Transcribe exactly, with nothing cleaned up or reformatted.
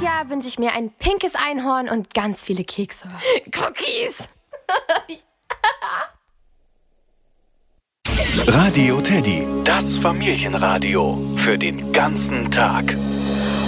Jahr wünsche ich mir ein pinkes Einhorn und ganz viele Kekse. Cookies. Radio Teddy, das Familienradio für den ganzen Tag.